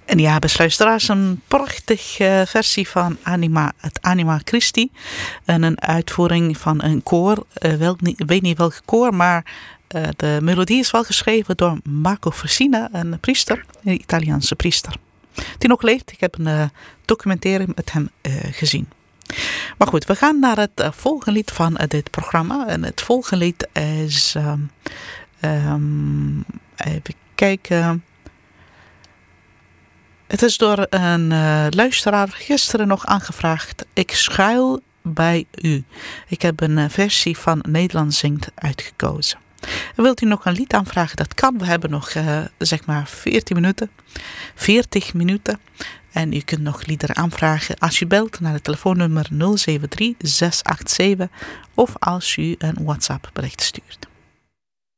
En ja, besluisteraars, een prachtige versie van het Anima Christi. En een uitvoering van een koor. Ik weet niet welke koor, maar de melodie is wel geschreven door Marco Fresina, een priester, een Italiaanse priester. Die nog leeft. Ik heb een documentaire met hem gezien. Maar goed, we gaan naar het volgende lied van dit programma. En het volgende lied is... even kijken... Het is door een luisteraar gisteren nog aangevraagd. Ik schuil bij u. Ik heb een versie van Nederland Zingt uitgekozen. En wilt u nog een lied aanvragen? Dat kan. We hebben nog zeg maar 40 minuten. En u kunt nog liederen aanvragen als u belt naar het telefoonnummer 073 687 of als u een WhatsApp bericht stuurt.